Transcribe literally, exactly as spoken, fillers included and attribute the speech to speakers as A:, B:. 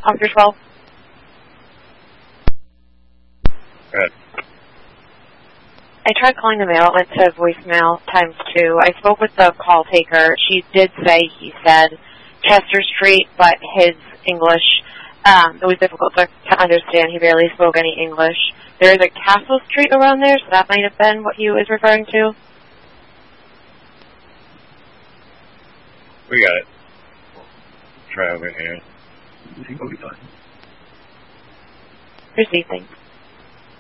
A: Officer twelve.
B: Good.
A: I tried calling the mail. It went to voicemail times two. I spoke with the call taker. She did say he said Chester Street, but his English, um, it was difficult to, to understand. He barely spoke any English. There is a Castle Street around there, so that might have been what he was referring to.
B: We got it. Try over here.
C: You think we'll be fine?
A: Received, thanks.